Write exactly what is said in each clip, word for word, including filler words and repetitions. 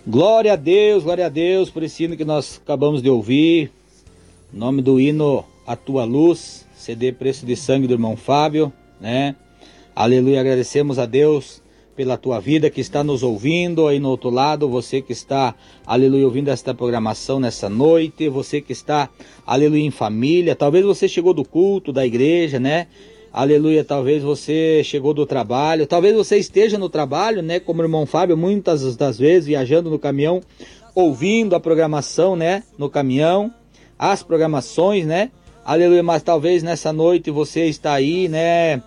Glória a Deus, glória a Deus por esse hino que nós acabamos de ouvir. Em nome do hino A Tua Luz, C D Preço de Sangue do irmão Fábio, né? Aleluia, agradecemos a Deus pela tua vida que está nos ouvindo aí no outro lado, você que está, aleluia, ouvindo esta programação nessa noite, você que está, aleluia, em família, talvez você chegou do culto, da igreja, né? Aleluia, talvez você chegou do trabalho, talvez você esteja no trabalho, né, como o irmão Fábio, muitas das vezes viajando no caminhão, ouvindo a programação, né, no caminhão, as programações, né, aleluia, mas talvez nessa noite você está aí, né,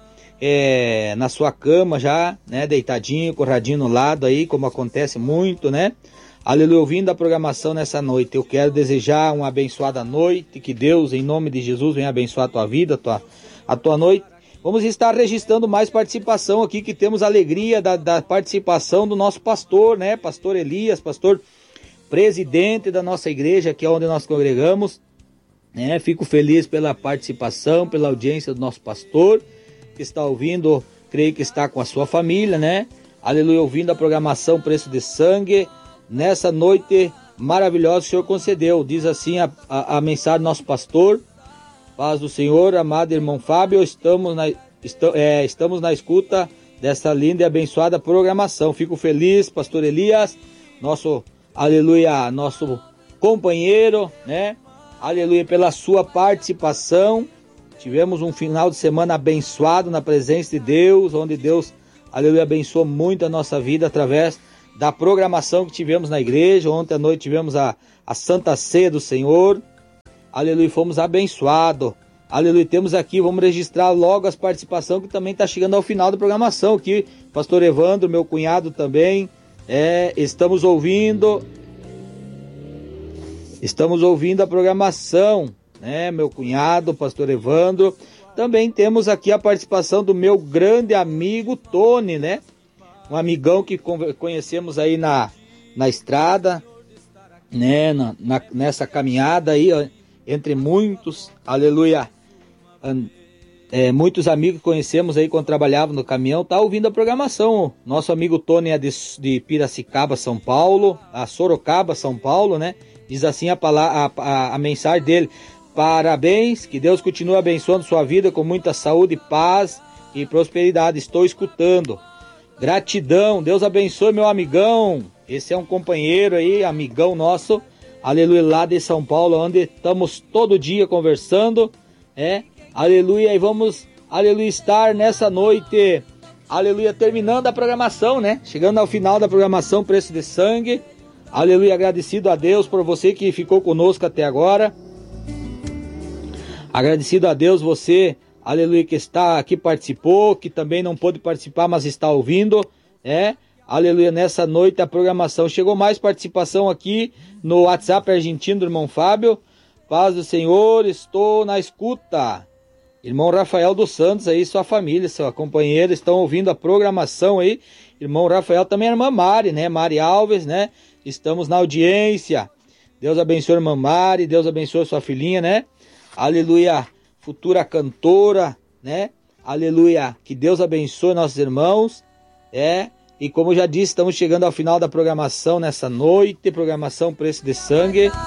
é, na sua cama já, né, deitadinho, corradinho no lado aí, como acontece muito, né, aleluia, ouvindo a programação nessa noite. Eu quero desejar uma abençoada noite, que Deus, em nome de Jesus, venha abençoar a tua vida, a tua, a tua noite. Vamos estar registrando mais participação aqui, que temos a alegria da, da participação do nosso pastor, né? Pastor Elias, pastor presidente da nossa igreja, que é onde nós congregamos, né? Fico feliz pela participação, pela audiência do nosso pastor, que está ouvindo, creio que está com a sua família, né? Aleluia, ouvindo a programação Preço de Sangue, nessa noite maravilhosa que o Senhor concedeu. Diz assim a, a, a mensagem do nosso pastor: paz do Senhor, amado irmão Fábio, estamos na, est, é, estamos na escuta dessa linda e abençoada programação. Fico feliz, pastor Elias, nosso, aleluia, nosso companheiro, né? Aleluia, pela sua participação. Tivemos um final de semana abençoado na presença de Deus, onde Deus, aleluia, abençoou muito a nossa vida através da programação que tivemos na igreja. Ontem à noite tivemos a, a Santa Ceia do Senhor. Aleluia, fomos abençoados. Aleluia, temos aqui, vamos registrar logo as participações que também está chegando ao final da programação aqui. Pastor Evandro, meu cunhado também, é, estamos ouvindo, estamos ouvindo a programação, né, meu cunhado, pastor Evandro. Também temos aqui a participação do meu grande amigo Tony, né, um amigão que conhecemos aí na, na estrada, né, na, na, nessa caminhada aí, ó, entre muitos, aleluia, é, muitos amigos que conhecemos aí quando trabalhavam no caminhão, tá ouvindo a programação. Nosso amigo Tony é de, de Piracicaba, São Paulo, a Sorocaba, São Paulo, né? Diz assim a, palavra, a, a, a mensagem dele: parabéns, que Deus continue abençoando sua vida com muita saúde, paz e prosperidade. Estou escutando. Gratidão, Deus abençoe meu amigão. Esse é um companheiro aí, amigão nosso, aleluia, lá de São Paulo, onde estamos todo dia conversando, é, aleluia, e vamos, aleluia, estar nessa noite, aleluia, terminando a programação, né, chegando ao final da programação Preço de Sangue, aleluia, agradecido a Deus por você que ficou conosco até agora, agradecido a Deus você, aleluia, que está aqui, participou, que também não pôde participar, mas está ouvindo, é, aleluia, nessa noite a programação. Chegou mais participação aqui no WhatsApp argentino do irmão Fábio. Paz do Senhor, estou na escuta. Irmão Rafael dos Santos aí, sua família, sua companheira, estão ouvindo a programação aí. Irmão Rafael, também a irmã Mari, né? Mari Alves, né? Estamos na audiência. Deus abençoe a irmã Mari, Deus abençoe a sua filhinha, né? Aleluia, futura cantora, né? Aleluia, que Deus abençoe nossos irmãos, é... E como eu já disse, estamos chegando ao final da programação nessa noite, programação Preço de Sangue.